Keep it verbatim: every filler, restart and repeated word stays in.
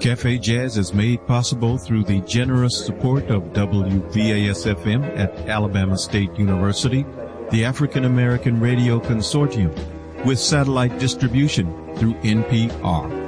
Cafe Jazz is made possible through the generous support of W V A S F M at Alabama State University, the African American Radio Consortium, with satellite distribution through N P R.